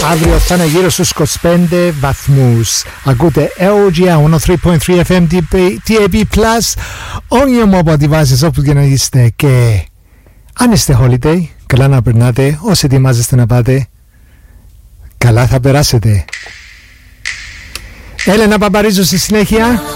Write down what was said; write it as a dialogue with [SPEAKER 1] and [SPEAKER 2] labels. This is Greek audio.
[SPEAKER 1] Αύριο θα είναι γύρω στους 25 βαθμούς. Ακούτε LGR 103.3 FM DAB+. On your mobile devices όπου και να είστε. Και αν είστε holiday, καλά να περνάτε. Όσοι ετοιμάζεστε να πάτε, καλά θα περάσετε. Έλενα Παπαρίζου στη συνέχεια.